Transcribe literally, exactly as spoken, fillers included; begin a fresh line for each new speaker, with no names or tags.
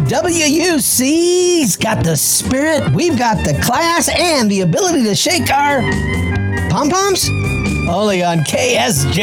W U C's got the spirit, we've got the class, and the ability to shake our pom-poms? Only on K S J.